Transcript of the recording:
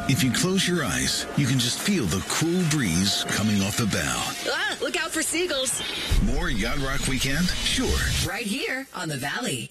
If you close your eyes, you can just feel the cool breeze coming off the bow. Ah, look out for seagulls. More Yacht Rock Weekend? Sure. Right here on the Valley.